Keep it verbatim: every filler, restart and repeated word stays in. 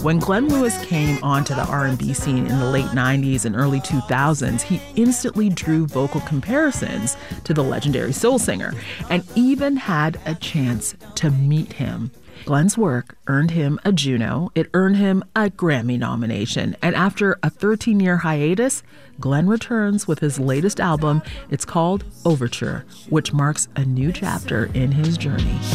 When Glenn Lewis came onto the R and B scene in the late nineties and early two thousands, he instantly drew vocal comparisons to the legendary soul singer and even had a chance to meet him. Glenn's work earned him a Juno, it earned him a Grammy nomination, and after a thirteen-year hiatus, Glenn returns with his latest album. It's called Overture, which marks a new chapter in his journey.